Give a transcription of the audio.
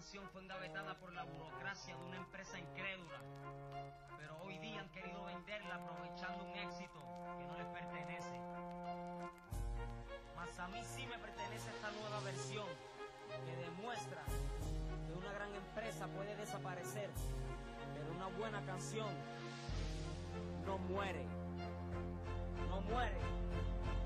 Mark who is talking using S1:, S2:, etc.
S1: canción fue engavetada por la burocracia de una empresa incrédula, pero hoy día han querido venderla aprovechando un éxito que no les pertenece. Mas a mí sí me pertenece esta nueva versión que demuestra que una gran empresa puede desaparecer, pero una buena canción no muere. No muere.